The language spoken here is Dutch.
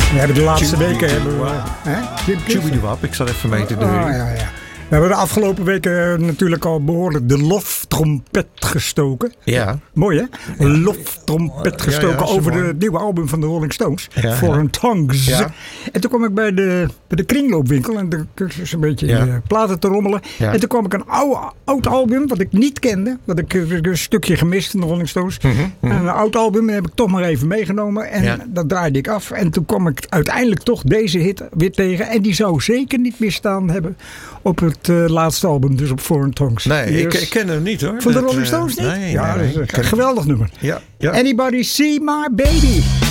We hebben de laatste weken... Tjubidoewap, ik zat even mee te doen. Ja. We hebben de afgelopen weken natuurlijk al behoorlijk de loftrompet gestoken. Ja. Mooi hè? Een loftrompet gestoken over het nieuwe album van de Rolling Stones. Foreign Tongues. Ja. En toen kwam ik bij de kringloopwinkel. En toen was een beetje platen te rommelen. Ja. En toen kwam ik een oud album wat ik niet kende. Wat ik een stukje gemist in de Rolling Stones. En een oud album heb ik toch maar even meegenomen. En dat draaide ik af. En toen kwam ik uiteindelijk toch deze hit weer tegen. En die zou zeker niet meer staan hebben op het laatste album. Dus op Foreign Tongues. Nee, ik ken hem niet hoor. Van de Rolling Stones niet? Nee, dat is een geweldig nummer. Ja. Anybody see my baby?